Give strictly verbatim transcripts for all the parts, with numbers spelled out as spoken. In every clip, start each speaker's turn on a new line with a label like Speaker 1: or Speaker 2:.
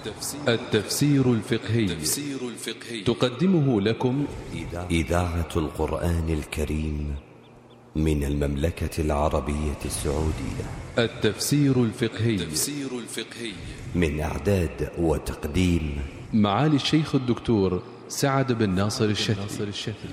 Speaker 1: التفسير الفقهي تقدمه لكم
Speaker 2: إذاعة القرآن الكريم من المملكة العربية السعودية.
Speaker 1: التفسير الفقهي
Speaker 2: من إعداد وتقديم
Speaker 1: معالي الشيخ الدكتور سعد بن ناصر الشتري.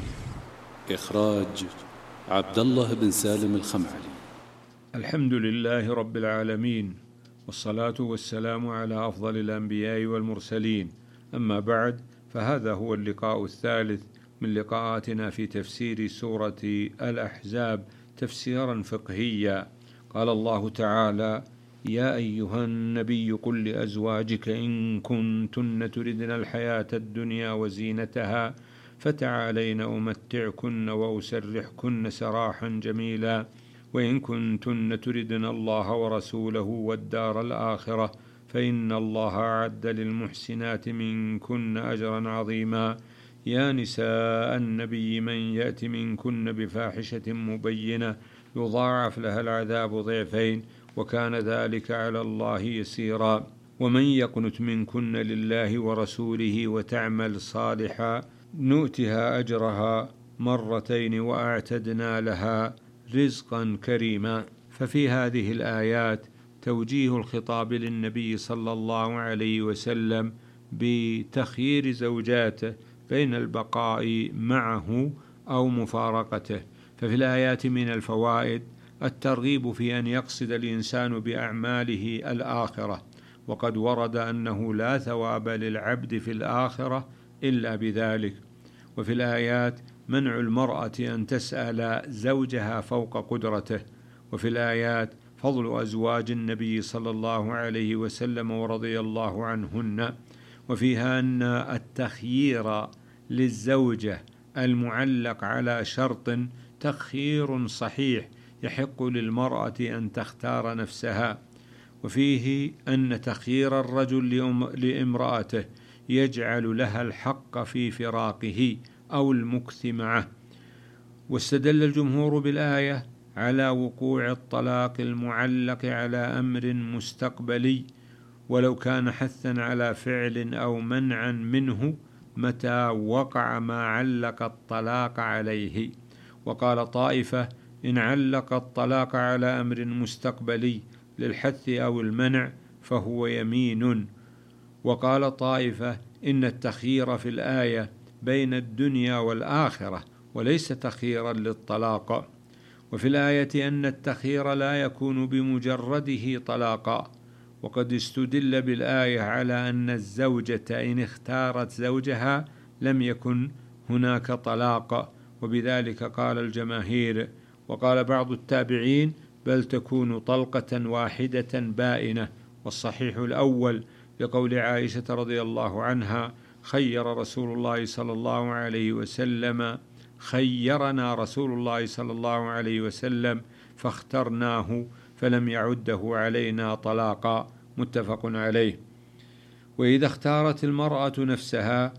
Speaker 3: إخراج عبد الله بن سالم الخمعلي.
Speaker 4: الحمد لله رب العالمين، والصلاة والسلام على أفضل الأنبياء والمرسلين، أما بعد، فهذا هو اللقاء الثالث من لقاءاتنا في تفسير سورة الأحزاب تفسيرا فقهيا. قال الله تعالى: يا أيها النبي قل لأزواجك إن كنتن تردن الحياة الدنيا وزينتها فتعالين أمتعكن وأسرحكن سراحا جميلا، وإن كنتن تردن الله ورسوله والدار الآخرة فإن الله أعد للمحسنات منكن أجرا عظيما. يا نساء النبي من يأت منكن بفاحشة مبينة يضاعف لها العذاب ضعفين وكان ذلك على الله يسيرا. ومن يقنت منكن لله ورسوله وتعمل صالحا نؤتها أجرها مرتين وأعتدنا لها رزقا كريما. ففي هذه الآيات توجيه الخطاب للنبي صلى الله عليه وسلم بتخيير زوجاته بين البقاء معه أو مفارقته. ففي الآيات من الفوائد الترغيب في أن يقصد الإنسان بأعماله الآخرة، وقد ورد أنه لا ثواب للعبد في الآخرة إلا بذلك. وفي الآيات منع المرأة أن تسأل زوجها فوق قدرته. وفي الآيات فضل أزواج النبي صلى الله عليه وسلم ورضي الله عنهن. وفيها أن التخيير للزوجة المعلق على شرط تخيير صحيح، يحق للمرأة أن تختار نفسها. وفيه أن تخيير الرجل لامرأته يجعل لها الحق في فراقه أو المكث معه. واستدل الجمهور بالآية على وقوع الطلاق المعلق على أمر مستقبلي، ولو كان حثا على فعل أو منعا منه متى وقع ما علق الطلاق عليه. وقال طائفة: إن علق الطلاق على أمر مستقبلي للحث أو المنع فهو يمين. وقال طائفة: إن التخيير في الآية بين الدنيا والآخرة وليس تخييرا للطلاق. وفي الآية أن التخيير لا يكون بمجرده طلاقا، وقد استدل بالآية على أن الزوجة إن اختارت زوجها لم يكن هناك طلاق، وبذلك قال الجماهير. وقال بعض التابعين: بل تكون طلقة واحدة بائنة، والصحيح الأول لقول عائشة رضي الله عنها: خير رسول الله صلى الله عليه وسلم خيرنا رسول الله صلى الله عليه وسلم فاخترناه فلم يعده علينا طلاقا، متفق عليه. وإذا اختارت المرأة نفسها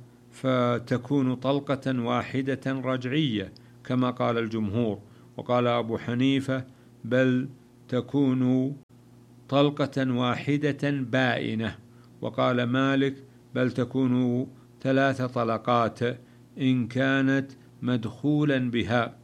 Speaker 4: فتكون طلقة واحدة رجعية كما قال الجمهور. وقال أبو حنيفة: بل تكون طلقة واحدة بائنة. وقال مالك: بل تكون ثلاث طلقات إن كانت مدخولا بها.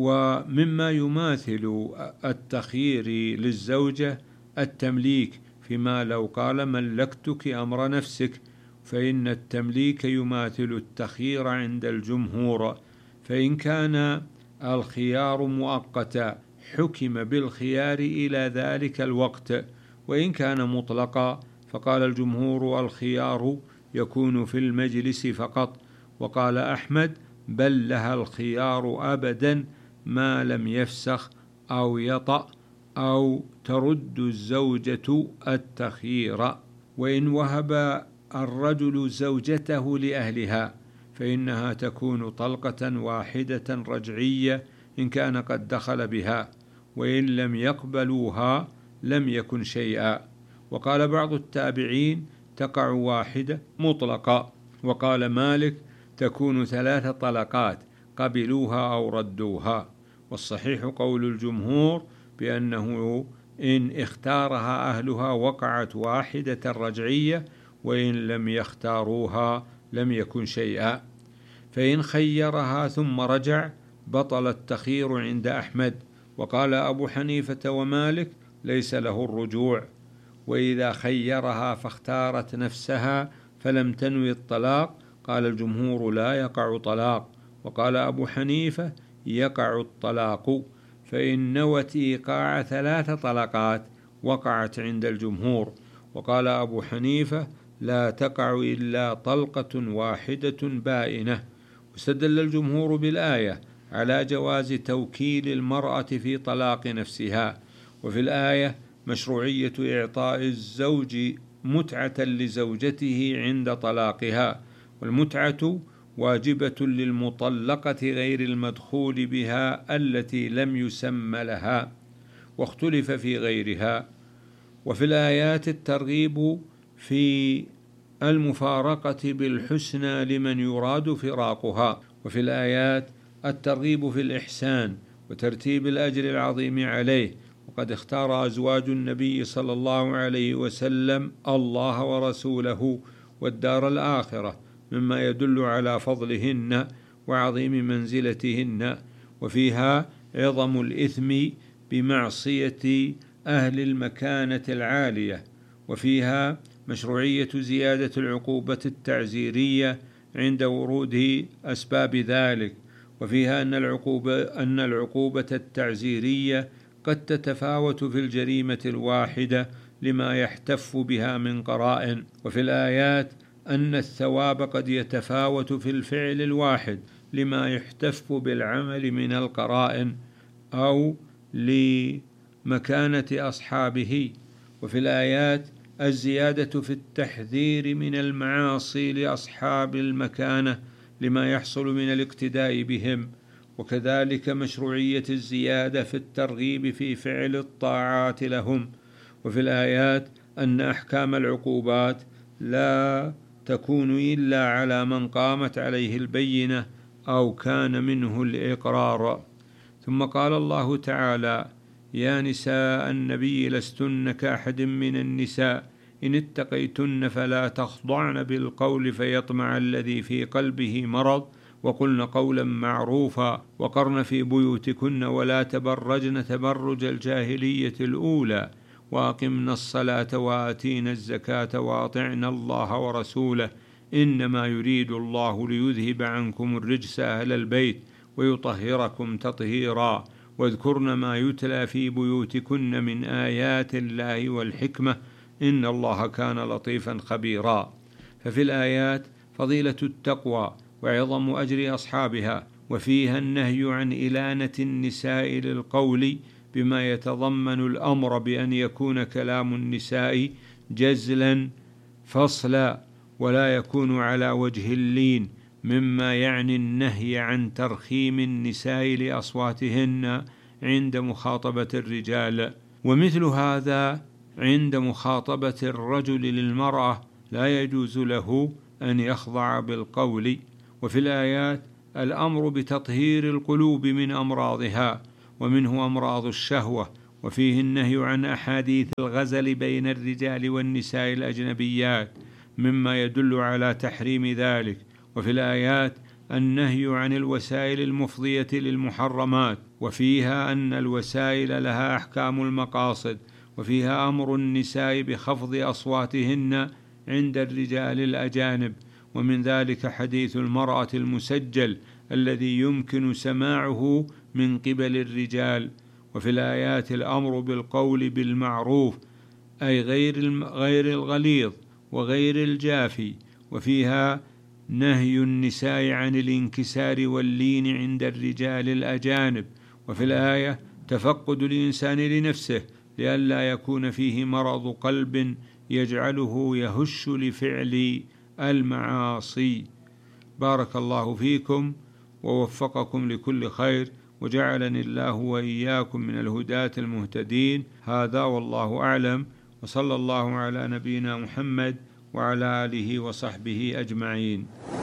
Speaker 4: ومما يماثل التخيير للزوجة التمليك، فيما لو قال ملكتك أمر نفسك، فإن التمليك يماثل التخيير عند الجمهور. فإن كان الخيار مؤقتا حكم بالخيار إلى ذلك الوقت، وإن كان مطلقا فقال الجمهور الخيار يكون في المجلس فقط. وقال أحمد: بل لها الخيار أبدا ما لم يفسخ أو يطأ أو ترد الزوجة التخيير. وإن وهب الرجل زوجته لأهلها فإنها تكون طلقة واحدة رجعية إن كان قد دخل بها، وإن لم يقبلوها لم يكن شيئا. وقال بعض التابعين: تقع واحدة مطلقة. وقال مالك: تكون ثلاث طلقات قبلوها أو ردوها. والصحيح قول الجمهور بأنه إن اختارها أهلها وقعت واحدة رجعية، وإن لم يختاروها لم يكن شيئا. فإن خيرها ثم رجع بطل التخيير عند أحمد، وقال أبو حنيفة ومالك ليس له الرجوع. وإذا خيرها فاختارت نفسها فلم تنوي الطلاق قال الجمهور لا يقع طلاق، وقال أبو حنيفة يقع الطلاق، فإن نوت إيقاع ثلاث طلقات وقعت عند الجمهور. وقال أبو حنيفة لا تقع إلا طلقة واحدة بائنة. واستدل الجمهور بالآية على جواز توكيل المرأة في طلاق نفسها، وفي الآية مشروعية إعطاء الزوج متعة لزوجته عند طلاقها، والمتعة واجبة للمطلقة غير المدخول بها التي لم يسمى لها، واختلف في غيرها. وفي الآيات الترغيب في المفارقة بالحسنى لمن يراد فراقها، وفي الآيات الترغيب في الإحسان وترتيب الأجر العظيم عليه. وقد اختار أزواج النبي صلى الله عليه وسلم الله ورسوله والدار الآخرة مما يدل على فضلهن وعظيم منزلتهن، وفيها عظم الإثم بمعصية أهل المكانة العالية، وفيها مشروعية زيادة العقوبة التعزيرية عند ورود أسباب ذلك، وفيها أن العقوبة, أن العقوبة التعزيرية قد تتفاوت في الجريمة الواحدة لما يحتف بها من قرائن. وفي الآيات أن الثواب قد يتفاوت في الفعل الواحد لما يحتف بالعمل من القرائن أو لمكانة أصحابه. وفي الآيات الزيادة في التحذير من المعاصي لأصحاب المكانة لما يحصل من الاقتداء بهم، وكذلك مشروعية الزيادة في الترغيب في فعل الطاعات لهم. وفي الآيات أن أحكام العقوبات لا تكون إلا على من قامت عليه البينة أو كان منه الإقرار. ثم قال الله تعالى: يا نساء النبي لستن كأحد من النساء إن اتقيتن فلا تخضعن بالقول فيطمع الذي في قلبه مرض وقلن قولا معروفا وقرن في بيوتكن ولا تبرجن تبرج الجاهلية الأولى وأقمنا الصلاة وآتينا الزكاة وأطعنا الله ورسوله إنما يريد الله ليذهب عنكم الرجس أهل البيت ويطهركم تطهيرا واذكرن ما يتلى في بيوتكن من آيات الله والحكمة إن الله كان لطيفا خبيرا. ففي الآيات فضيلة التقوى وعظم أجر أصحابها، وفيها النهي عن إلانة النساء للقول بما يتضمن الأمر بأن يكون كلام النساء جزلا فصلا ولا يكون على وجه اللين، مما يعني النهي عن ترخيم النساء لأصواتهن عند مخاطبة الرجال. ومثل هذا عند مخاطبة الرجل للمرأة لا يجوز له أن يخضع بالقول. وفي الآيات الأمر بتطهير القلوب من أمراضها، ومنه أمراض الشهوة، وفيه النهي عن أحاديث الغزل بين الرجال والنساء الأجنبيات مما يدل على تحريم ذلك. وفي الآيات النهي عن الوسائل المفضية للمحرمات، وفيها أن الوسائل لها أحكام المقاصد، وفيها أمر النساء بخفض أصواتهن عند الرجال الأجانب، ومن ذلك حديث المرأة المسجل الذي يمكن سماعه من قبل الرجال. وفي الآيات الأمر بالقول بالمعروف أي غير غير الغليظ وغير الجافي، وفيها نهي النساء عن الانكسار واللين عند الرجال الأجانب. وفي الآية تفقد الإنسان لنفسه لئلا يكون فيه مرض قلب يجعله يهش لفعل المعاصي. بارك الله فيكم ووفقكم لكل خير، وجعلني الله وإياكم من الهداة المهتدين. هذا والله أعلم، وصلى الله على نبينا محمد وعلى آله وصحبه أجمعين.